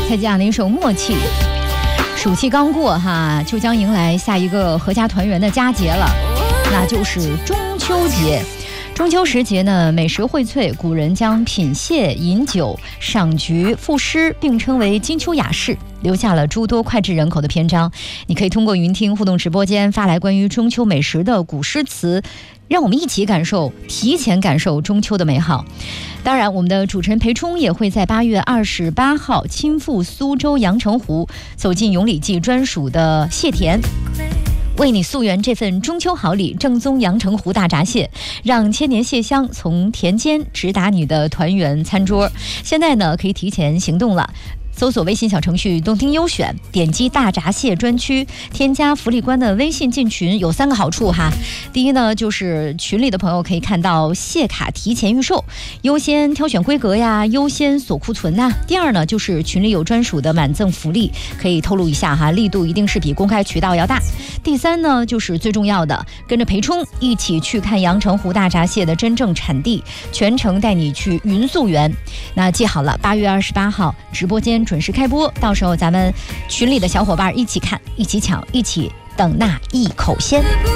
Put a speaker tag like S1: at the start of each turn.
S1: 再加上一首《默契》。暑期刚过哈，就将迎来下一个阖家团圆的佳节了，那就是中秋节。中秋时节呢，美食荟萃，古人将品谢、饮酒、赏菊、赋诗并称为金秋雅事，留下了诸多脍炙人口的篇章。你可以通过云听互动直播间发来关于中秋美食的古诗词，让我们一起提前感受中秋的美好。当然，我们的主持人裴冲也会在8月28号亲赴苏州阳澄湖，走进永礼记专属的蟹田，为你溯源这份中秋好礼，正宗阳澄湖大闸蟹，让千年蟹香从田间直达你的团圆餐桌。现在呢，可以提前行动了。搜索微信小程序动听优选，点击大闸蟹专区，添加福利官的微信进群，有3个好处哈。第一呢，就是群里的朋友可以看到蟹卡提前预售，优先挑选规格呀，优先锁库存呐。第二呢，就是群里有专属的满赠福利，可以透露一下哈，力度一定是比公开渠道要大。第三呢，就是最重要的，跟着裴冲一起去看阳澄湖大闸蟹的真正产地，全程带你去云溯源。那记好了，8月28号直播间准时开播，到时候咱们群里的小伙伴一起看，一起抢，一起等那一口鲜。